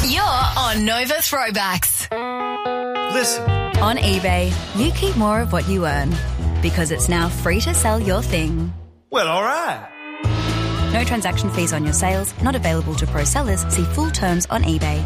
You're on Nova Throwbacks. Listen. On eBay, you keep more of what you earn because it's now free to sell your thing. Well, all right. No transaction fees on your sales, not available to pro sellers. See full terms on eBay.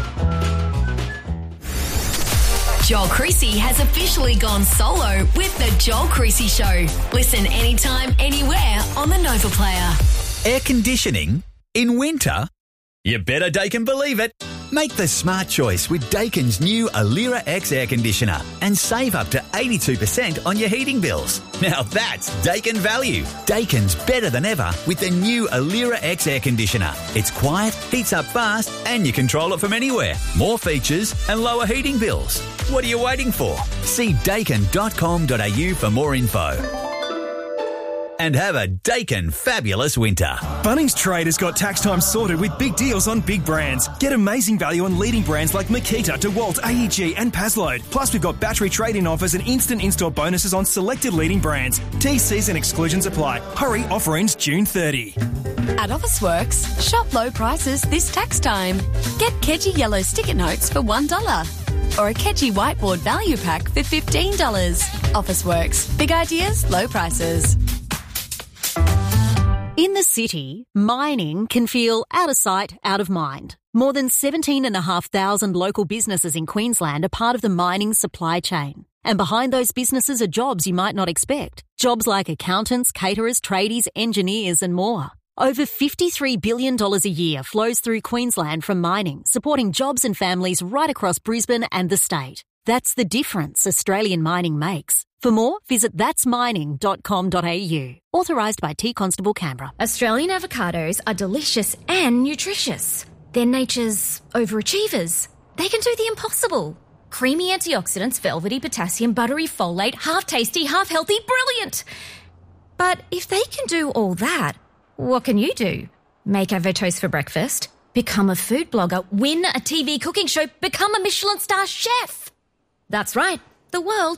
Joel Creasy has officially gone solo with The Joel Creasy Show. Listen anytime, anywhere on the Nova Player. Air conditioning in winter? You better Daikin believe it. Make the smart choice with Daikin's new Alira X air conditioner and save up to 82% on your heating bills. Now that's Daikin value. Daikin's better than ever with the new Alira X air conditioner. It's quiet, heats up fast, and you control it from anywhere. More features and lower heating bills. What are you waiting for? See daikin.com.au for more info. And have a Daikin fabulous winter. Bunnings Trade has got tax time sorted with big deals on big brands. Get amazing value on leading brands like Makita, DeWalt, AEG and Pazload. Plus we've got battery trade-in offers and instant in-store bonuses on selected leading brands. TCs and exclusions apply. Hurry, offer ends June 30. At Officeworks, shop low prices this tax time. Get Kedgie yellow sticker notes for $1 or a Kedgie whiteboard value pack for $15. Officeworks, big ideas, low prices. In the city, mining can feel out of sight, out of mind. More than 17,500 local businesses in Queensland are part of the mining supply chain. And behind those businesses are jobs you might not expect. Jobs like accountants, caterers, tradies, engineers and more. Over $53 billion a year flows through Queensland from mining, supporting jobs and families right across Brisbane and the state. That's the difference Australian mining makes. For more, visit thatsmining.com.au. Authorised by T Constable Canberra. Australian avocados are delicious and nutritious. They're nature's overachievers. They can do the impossible. Creamy antioxidants, velvety potassium, buttery folate, half tasty, half healthy, brilliant. But if they can do all that, what can you do? Make avo toast for breakfast, become a food blogger, win a TV cooking show, become a Michelin star chef. That's right, the world